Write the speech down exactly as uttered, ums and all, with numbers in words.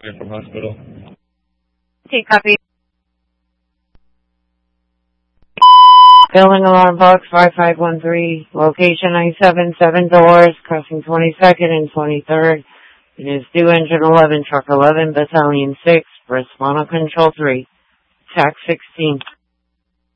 from hospital. Okay, copy. Building alarm box five five one three, location nine seven seven doors, crossing twenty-second and twenty-third. It is due engine eleven, truck eleven, battalion six, responder control three, tax sixteen.